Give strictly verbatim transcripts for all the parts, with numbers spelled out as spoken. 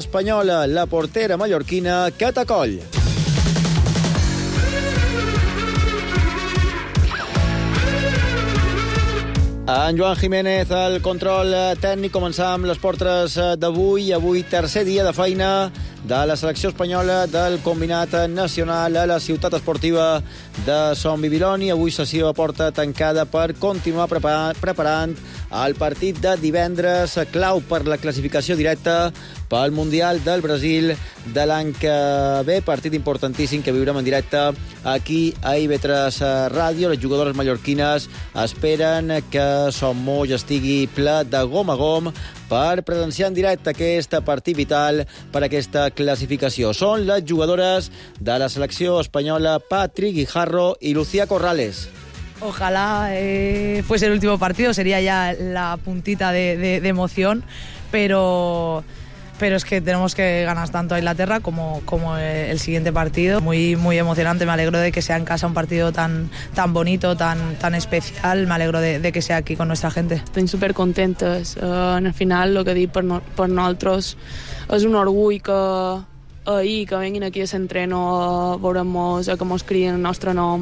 espanyola, la portera mallorquina Cata Coll. En Joan Jiménez, el control tècnic. Començam amb les portes d'avui. Avui, tercer dia de feina de la selecció espanyola del combinat nacional a la ciutat esportiva de Son Bibiloni. Avui sessió a porta tancada per continuar preparant, preparant el partit de divendres, clau per la classificació directa pel Mundial del Brasil de l'any que ve. Partit importantíssim que viurem en directe aquí a I V tres Ràdio. Les jugadores mallorquines esperen que Son Moix estigui ple de gom a gom per presenciar en directe aquest partit vital per aquesta classificació. Són les jugadores de la selecció espanyola Patri Guijarro i Lucía Corrales. Ojalá eh, fuese el último partido, sería ya la puntita de, de, de emoción, pero... pero es que tenemos que ganar tanto a Inglaterra como, como el siguiente partido. Muy, muy emocionante, me alegro de que sea en casa un partido tan, tan bonito, tan, tan especial, me alegro de, de que sea aquí con nuestra gente. Estem supercontentes, uh, en el final el que dic per, no, per nosaltres és un orgull que ahir que venguin aquí a l'entreno a veure-nos, a que mos crien el nostre nom.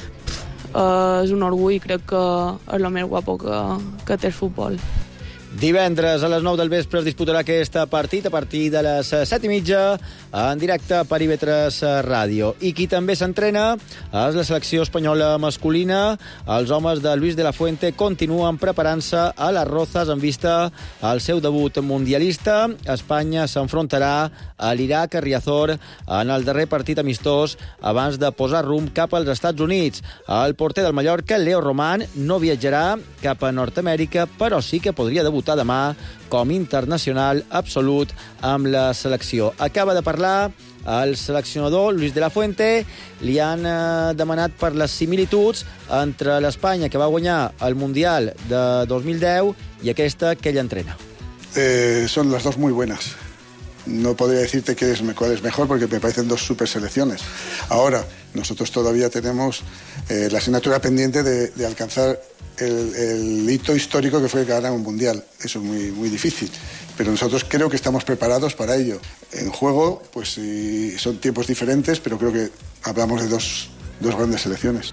Uh, és un orgull, crec que és el més guapo que, que té el futbol. Divendres a les nou del vespre es disputarà aquest partit a partir de les set i mitja en directe per I V tres Ràdio. I qui també s'entrena és la selecció espanyola masculina. Els homes de Luis de la Fuente continuen preparant-se a les Rozas en vista al seu debut mundialista. Espanya s'enfrontarà a l'Iraq a Riazor en el darrer partit amistós abans de posar rumb cap als Estats Units. El porter del Mallorca, Leo Román, no viatjarà cap a Nord-Amèrica, però sí que podria debutar demà com internacional absolut amb la selecció. Acaba de parlar el seleccionador Luis de la Fuente. Li han eh, demanat per les similituds entre l'Espanya que va guanyar el Mundial de dos mil deu i aquesta que ell entrena. Eh, son las dos muy buenas. No podría decirte que es, cuál es mejor porque me parecen dos super selecciones. Ahora, nosotros todavía tenemos eh, la asignatura pendiente de, de alcanzar el, el hito histórico que fue ganar un mundial. Eso es muy, muy difícil, pero nosotros creo que estamos preparados para ello. En juego, pues sí, son tiempos diferentes, pero creo que hablamos de dos, dos grandes selecciones.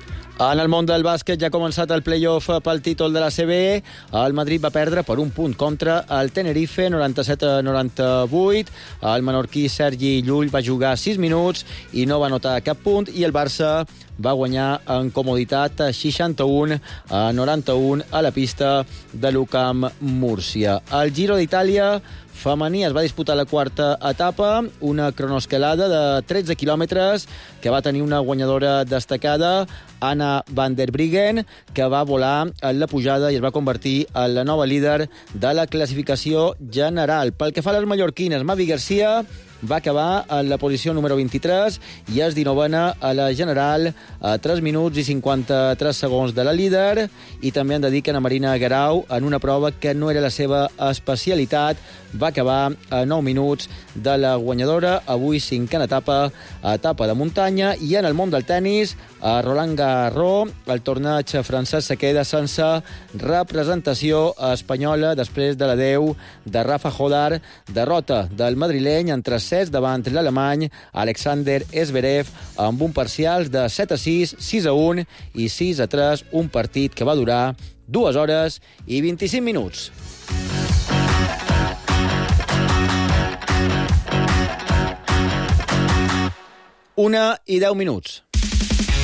En el món del bàsquet ja ha començat el play-off pel títol de la C B E. El Madrid va perdre per un punt contra el Tenerife, noranta-set a noranta-vuit. El menorquí Sergi Llull va jugar sis minuts i no va anotar cap punt, i el Barça va guanyar en comoditat seixanta-un a noranta-un a la pista de l'U C A M Múrcia. El Giro d'Itàlia femení es va disputar la quarta etapa, una cronoescalada de tretze quilòmetres que va tenir una guanyadora destacada, Anna van der Breggen, que va volar en la pujada i es va convertir en la nova líder de la classificació general. Pel que fa a les mallorquines, Mavi Garcia va acabar en la posició número vint-i-tres i és dinovena a la general a tres minuts i cinquanta-tres segons de la líder. I també han de dir que Ana Marina Guerau, en una prova que no era la seva especialitat, va acabar a nou minuts de la guanyadora. Avui cinquena etapa, etapa de muntanya. I en el món del tennis, a Roland Garros, el torneig francès se queda sense representació espanyola després de l'adeu de Rafa Jodar, derrota del madrileny en tres sets davant l'alemany Alexander Zverev amb un parcials de set a sis, sis a un i sis a tres, un partit que va durar dues hores i vint-i-cinc minuts. Una i deu minuts.